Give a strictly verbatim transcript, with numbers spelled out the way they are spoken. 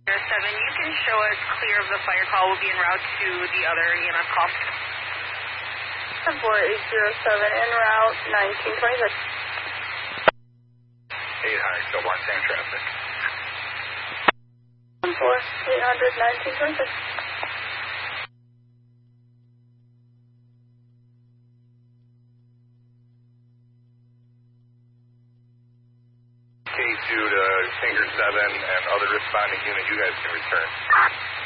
seven, you can show us clear of the fire call. We'll be en route to the other E M S call. four eight zero seven, en route, nineteen twenty-six. eight hundred, go one, same traffic. four eight hundred, nineteen twenty-six. K two to Finger seven and other responding unit, you guys can return.